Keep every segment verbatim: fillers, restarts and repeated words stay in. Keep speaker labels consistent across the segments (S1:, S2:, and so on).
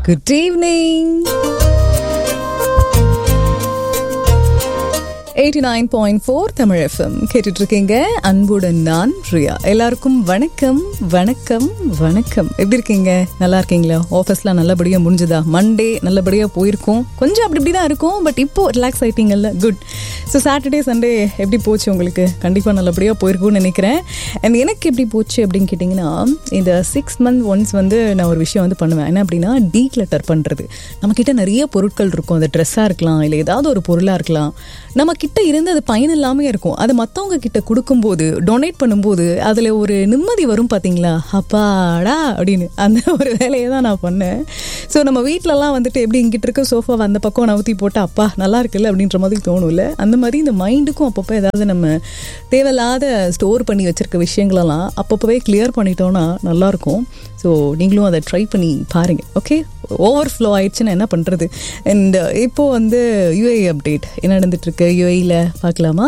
S1: Good evening. eighty-nine point four Tamil FM கேட்டுட்டு இருக்கீங்க. அன்புடன் நான் பிரியா. எல்லாருக்கும் வணக்கம் வணக்கம் வணக்கம். எப்படி இருக்கீங்க? நல்லா இருக்கீங்களா? ஆஃபீஸ்லாம் நல்லபடியாக முடிஞ்சுதா? மண்டே நல்லபடியாக போயிருக்கோம். கொஞ்சம் அப்படி இப்படி தான் இருக்கும், பட் இப்போ relax ஆகிட்டீங்கல்ல, good. So Saturday Sunday எப்படி போச்சு உங்களுக்கு? கண்டிப்பாக நல்லபடியாக போயிருக்கும்னு நினைக்கிறேன். அண்ட் எனக்கு எப்படி போச்சு அப்படின்னு கேட்டிங்கன்னா, இந்த சிக்ஸ் மந்த் ஒன்ஸ் வந்து நான் ஒரு விஷயம் வந்து பண்ணுவேன். என்ன அப்படின்னா, டீக்ளட்டர் பண்ணுறது. நம்மக்கிட்ட நிறைய பொருட்கள் இருக்கும். அது ட்ரெஸ்ஸாக இருக்கலாம், இல்லை ஏதாவது ஒரு பொருளாக இருக்கலாம். நம்ம கிட்ட இருந்து அது பயன் இல்லாமல் இருக்கும். அதை மற்றவங்க கிட்ட கொடுக்கும்போது, டொனேட் பண்ணும்போது அதில் ஒரு நிம்மதி வரும் பார்த்தீங்களா? அப்பாடா அப்படின்னு அந்த ஒரு வேலையை தான் நான் பண்ணேன். ஸோ நம்ம வீட்டிலலாம் வந்துட்டு எப்படி இங்கிட்ட இருக்க சோஃபா அந்த பக்கம் நவுத்தி போட்டு அப்பா நல்லா இருக்குல்ல அப்படின்ற மாதிரி தோணும்ல. அந்த மாதிரி இந்த மைண்டுக்கும் அப்பப்போ ஏதாவது நம்ம தேவையில்லாத ஸ்டோர் பண்ணி வச்சிருக்க விஷயங்களெல்லாம் அப்பப்போவே கிளியர் பண்ணிட்டோன்னா நல்லாயிருக்கும். ஸோ நீங்களும் அதை ட்ரை பண்ணி பாருங்கள். ஓகே, ஓவர் ஃப்ளோ ஆயிடுச்சுன்னா என்ன பண்ணுறது? அண்ட் இப்போது வந்து யூஏஇ அப்டேட் என்ன நடந்துட்டுருக்கு யூஏஇயில் பார்க்கலாமா?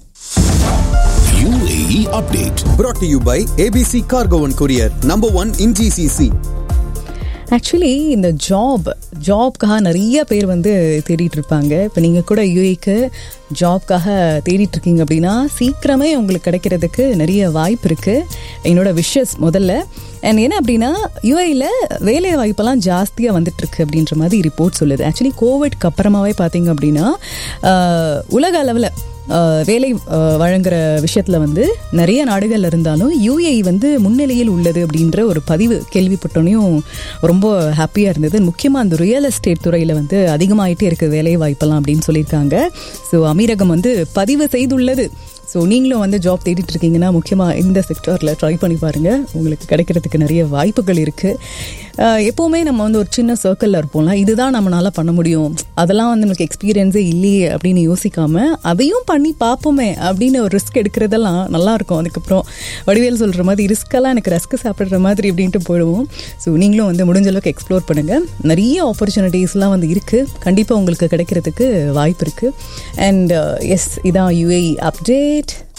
S2: U A E update brought to you by A B C Cargo and Courier, number one in G C C.
S1: Actually இந்த ஜாப் ஜாப்காக நிறைய பேர் வந்து தேடிட்டு இருப்பாங்க. இப்போ நீங்கள் கூட யூஏக்கு ஜாப்காக தேடிட்டு இருக்கீங்க அப்படின்னா சீக்கிரமே உங்களுக்கு கிடைக்கிறதுக்கு நிறைய வாய்ப்பு இருக்குது. என்னோட விஷஸ் முதல்ல. அண்ட் என்ன அப்படின்னா, யூஏயில் வேலை வாய்ப்பெல்லாம் ஜாஸ்தியாக வந்துட்டுருக்கு அப்படின்ற மாதிரி ரிப்போர்ட் சொல்லுது. ஆக்சுவலி கோவிட்க்கு அப்புறமாவே பார்த்தீங்க அப்படின்னா உலக அளவில் வேலை வழங்குற விஷயத்தில் வந்து நிறைய நாடுகள் இருந்தாலும் யூஏஇ வந்து முன்னிலையில் உள்ளது அப்படின்ற ஒரு பதிவு கேள்விப்பட்டோனையும் ரொம்ப ஹாப்பியாக இருந்தது. முக்கியமாக அந்த ரியல் எஸ்டேட் துறையில் வந்து அதிகமாகிட்டே இருக்குது வேலை வாய்ப்பெல்லாம் அப்படின்னு சொல்லியிருக்காங்க. ஸோ அமீரகம் வந்து பதிவு செய்துள்ளது. ஸோ நீங்களும் வந்து ஜாப் தேடிட்டு இருக்கீங்கன்னா முக்கியமாக இந்த செக்டரில் ட்ரை பண்ணி பாருங்கள். உங்களுக்கு கிடைக்கிறதுக்கு நிறைய வாய்ப்புகள் இருக்குது. எப்போவுமே நம்ம வந்து ஒரு சின்ன சர்க்கிளில் இருப்போம்ல, இதுதான் நம்மளால் பண்ண முடியும், அதெல்லாம் வந்து நமக்கு எக்ஸ்பீரியன்ஸே இல்லையே அப்படின்னு யோசிக்காமல் அதையும் பண்ணி பார்ப்போமே அப்படின்னு ஒரு ரிஸ்க் எடுக்கிறதெல்லாம் நல்லாயிருக்கும். அதுக்கப்புறம் வடிவேல் சொல்கிற மாதிரி ரிஸ்க்கெல்லாம் எனக்கு ரஸ்க்கு சாப்பிட்ற மாதிரி அப்படின்ட்டு போயிடுவோம். ஸோ நீங்களும் வந்து முடிஞ்ச அளவுக்கு எக்ஸ்ப்ளோர் பண்ணுங்கள். நிறைய ஆப்பர்ச்சுனிட்டிஸ்லாம் வந்து இருக்குது. கண்டிப்பாக உங்களுக்கு கிடைக்கிறதுக்கு வாய்ப்பு இருக்குது. அண்ட் எஸ், இதான் UAE update.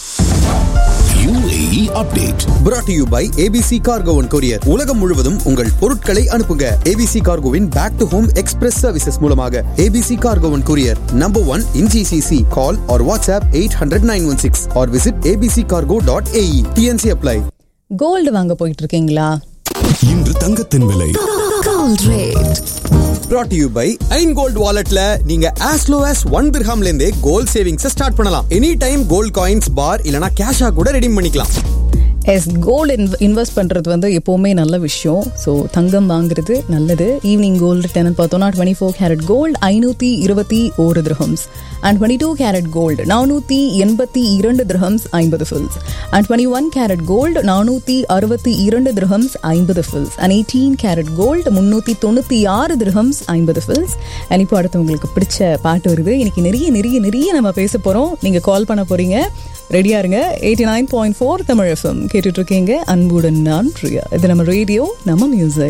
S2: U A E update brought to you by A B C Cargo and Courier. உலகம் முழுவதும் உங்கள் பொருட்களை அனுப்புங்க. A B C Cargoவின் back to home express services மூலமாக. A B C Cargo and Courier, number one in G C C. Call or WhatsApp eight hundred nine one six or visit a b c cargo dot a e. T N C apply.
S1: Gold வாங்க போயிட்டு இருக்கீங்களா?
S3: இன்று தங்கத்தின் விலை
S1: gold rate
S2: brought to you by Jan gold வாலெட்ல நீங்க as low as one dirhamல இருந்தே gold savings start பண்ணலாம். Any time gold coins, பார் இல்லனா கேஷா கூட ரெடீம் பண்ணிக்கலாம்.
S1: எஸ், கோல்டு இன்வெஸ்ட் பண்ணுறது வந்து எப்போவுமே நல்ல விஷயம். ஸோ தங்கம் வாங்குறது நல்லது. ஈவினிங் கோல்டு டென் பார்த்தோன்னா டுவெண்ட்டி ஃபோர் கேரட் கோல்டு ஐநூற்றி இருபத்தி ஒரு dirhams and twenty two carat gold நானூற்றி எண்பத்தி இரண்டு திரஹம்ஸ் ஐம்பது fils and twenty one carat gold நானூற்றி அறுபத்தி இரண்டு திரஹம்ஸ் ஐம்பது fils and eighteen carat gold முந்நூற்றி தொண்ணூற்றி ஆறு திரஹம்ஸ் ஐம்பது ஃபில்ஸ். அண்ட் இப்போ அடுத்து உங்களுக்கு பிடிச்ச பாட்டு வருது. இன்னைக்கு நிறைய நிறைய நிறைய நம்ம பேச போகிறோம். நீங்கள் கால் பண்ண போகிறீங்க, ரெடியா இருங்க. Eighty nine point four Tamil FM கேட்டுட்டு இருக்கீங்க. அன்புடன் நான் பிரியா. இது நம்ம ரேடியோ, நம்ம மியூசிக்.